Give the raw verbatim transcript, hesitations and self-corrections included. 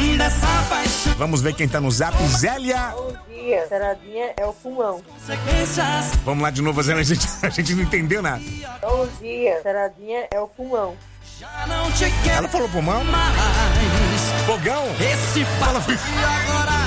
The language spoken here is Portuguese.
dessa paixão. Vamos ver quem tá no zap. Zélia. Bom dia, Saradinha é o pulmão. Vamos lá de novo, Zélia. A gente, a gente não entendeu nada. Bom dia, Saradinha é o pulmão. Ela falou pulmão? Fogão? Esse Fala, papo agora